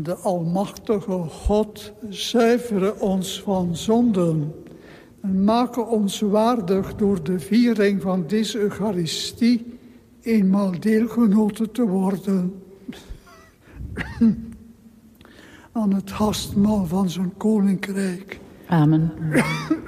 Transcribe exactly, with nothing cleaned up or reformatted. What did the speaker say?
de almachtige God zuivere ons van zonden en maken ons waardig door de viering van deze Eucharistie eenmaal deelgenoten te worden aan het gastmaal van zijn koninkrijk. Amen.